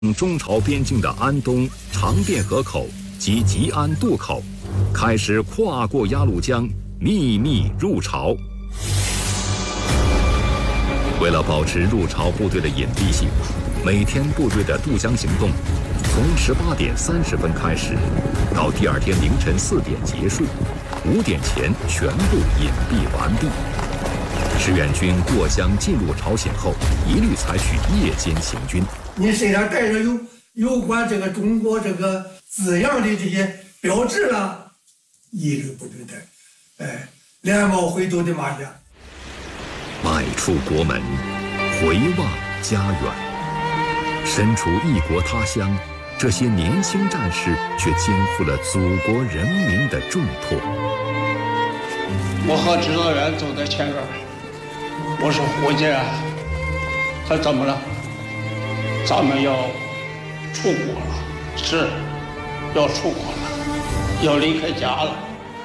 中朝边境的安东、长甸河口及吉安渡口，开始跨过鸭绿江，秘密入朝。为了保持入朝部队的隐蔽性，每天部队的渡江行动从18点30分开始，到第二天凌晨4点结束，5点前全部隐蔽完毕。志愿军过江进入朝鲜后，一律采取夜间行军。 你身上带着有关这个中国这个字样的这些标志了，一律不准带，连毛灰都得抹下。 迈出国门，回望家园，身处异国他乡，这些年轻战士却肩负了祖国人民的重托。 我和指导员走在前边，我说胡姐，他怎么了？咱们要出国了，是要出国了，要离开家了。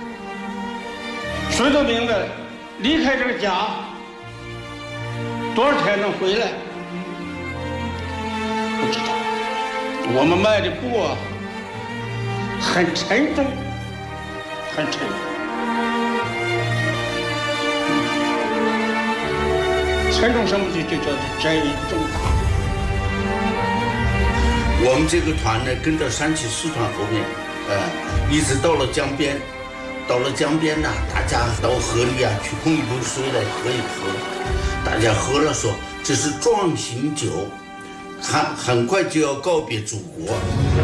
谁都明白，离开这个家多少天能回来？不知道。我们迈的步啊，很沉重，很沉重。沉重什么就叫做责任重大。 我们这个团呢，跟着3七师团后面，一直到了江边。到了江边呢，大家到河里啊去碰一杯水来喝一喝。大家喝了说这是壮行酒，很快就要告别祖国。